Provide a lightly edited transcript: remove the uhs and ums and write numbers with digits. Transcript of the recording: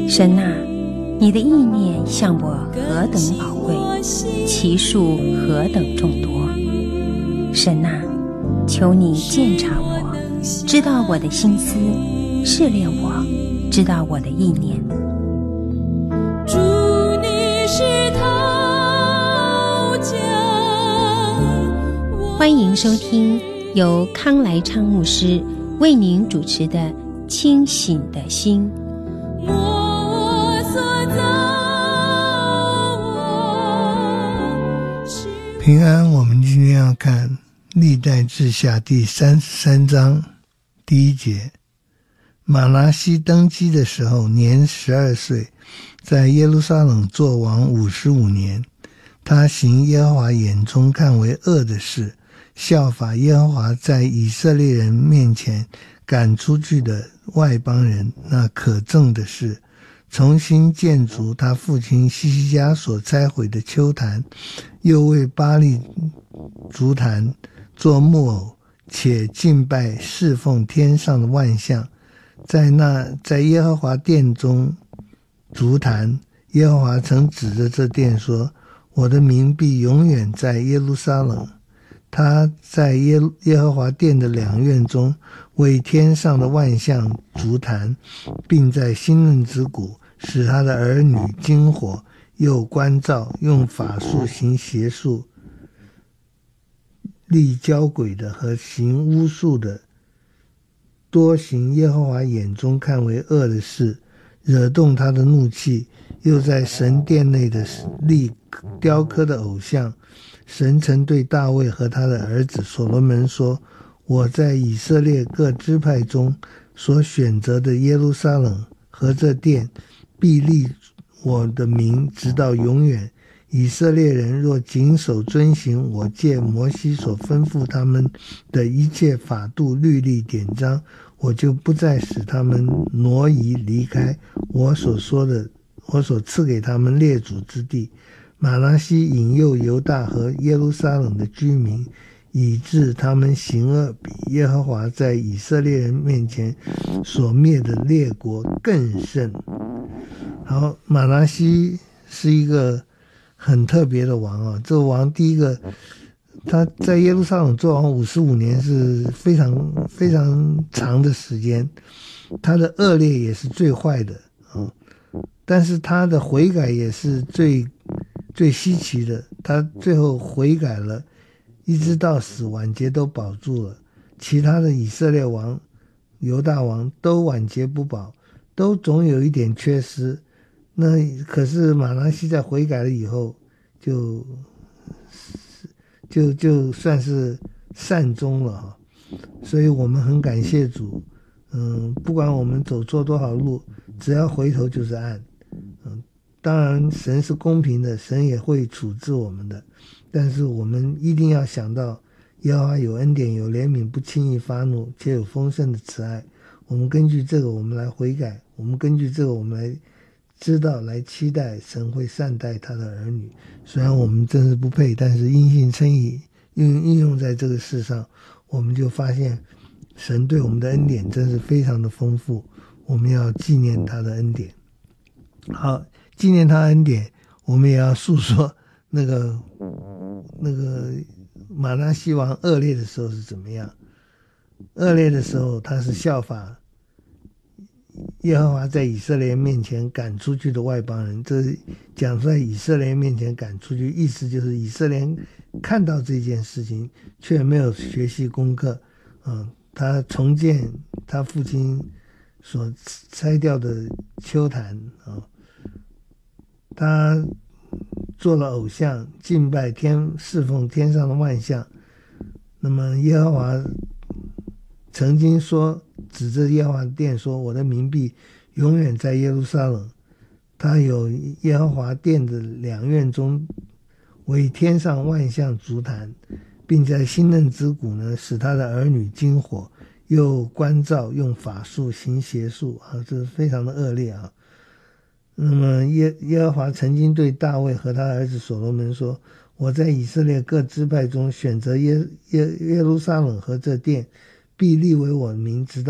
神啊，你的意念向我何等宝贵，其数何等众多。神啊，求你鉴察我，知道我的心思，试炼我，知道我的意念。 主，你是陶匠， 欢迎收听由康来昌牧师为您主持的《清醒的心》。 我所造平安，我们今天要看历代志下第33章第1节。马拿西登基的时候年12岁，在耶路撒冷作王55年。他行耶和华眼中看为恶的事，效法耶和华在以色列人面前赶出去的外邦人那可憎的事，重新建筑他父亲希西家所拆毁的丘坛，又为巴力筑坛做木偶，且敬拜侍奉天上的万象。在耶和华殿中筑坛，耶和华曾指着这殿说，我的名必永远在耶路撒冷。他在耶和华殿的两院中为天上的万象筑坛，并在新嫩之谷使他的儿女经火，又关照，用法术行邪术，立交鬼的和行巫术的，多行耶和华眼中看为恶的事，惹动他的怒气，又在神殿内的立雕刻的偶像。神曾对大卫和他的儿子所罗门说，我在以色列各支派中所选择的耶路撒冷和这殿，必立我的名直到永远。以色列人若谨守遵行我借摩西所吩咐他们的一切法度律例典章，我就不再使他们挪移离开我所赐给他们列祖之地。马拿西引诱犹大和耶路撒冷的居民，以致他们行恶比耶和华在以色列人面前所灭的列国更甚。好，马拿西是一个很特别的王啊！这个王第一个，他在耶路撒冷做王55年，是非常非常长的时间。他的恶劣也是最坏的啊，但是他的悔改也是最稀奇的。他最后悔改了，一直到死，晚节都保住了。其他的以色列王、犹大王都晚节不保，都总有一点缺失。那可是马拿西在悔改了以后，就算是善终了哈。所以我们很感谢主，不管我们走错多少路，只要回头就是岸。当然神是公平的，神也会处置我们的，但是我们一定要想到耶和华有恩典有怜悯，不轻易发怒，且有丰盛的慈爱。我们根据这个我们来悔改，我们根据这个我们来知道，来期待神会善待他的儿女。虽然我们真是不配，但是因信称义应用在这个世上，我们就发现神对我们的恩典真是非常的丰富，我们要纪念他的恩典。好，纪念他的恩典，我们也要诉说那个马拿西王恶劣的时候是怎么样。恶劣的时候，他是效法耶和华在以色列面前赶出去的外邦人。这讲出来以色列面前赶出去，意思就是以色列看到这件事情却没有学习功课。他重建他父亲所拆掉的丘坛，他做了偶像，敬拜侍奉天上的万象。那么耶和华曾经说，指着耶和华殿说，我的名必永远在耶路撒冷。他有耶和华殿的两院中为天上万象筑坛，并在新嫩之谷呢使他的儿女经火，又关照，用法术行邪术啊，这是非常的恶劣啊。那么耶和华曾经对大卫和他儿子所罗门说，我在以色列各支派中选择耶路撒冷和这殿，必立为我的名直到